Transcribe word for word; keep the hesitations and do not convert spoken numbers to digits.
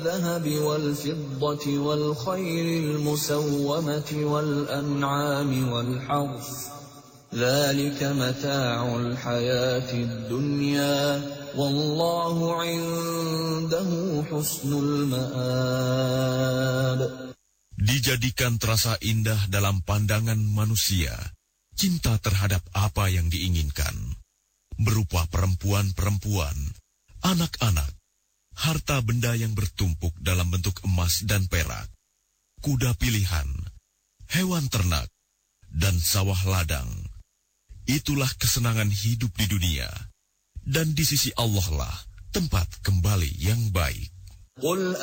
الذهب والفضة والخيل المسومة والأنعام والحرث ذلك متاع الحياة الدنيا والله عنده حسن المآب. Dijadikan terasa indah dalam pandangan manusia cinta terhadap apa yang diinginkan, berupa perempuan-perempuan, anak-anak, harta benda yang bertumpuk dalam bentuk emas dan perak, kuda pilihan, hewan ternak, dan sawah ladang. Itulah kesenangan hidup di dunia, dan di sisi Allah lah tempat kembali yang baik.